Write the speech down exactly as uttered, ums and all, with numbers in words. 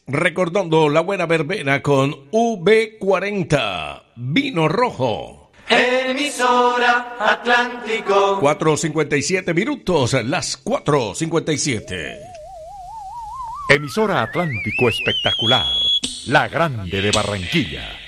recordando la buena verbena con V cuarenta, vino rojo. Emisora Atlántico. cuatro cincuenta y siete minutos, las cuatro cincuenta y siete. Emisora Atlántico Espectacular, la grande de Barranquilla.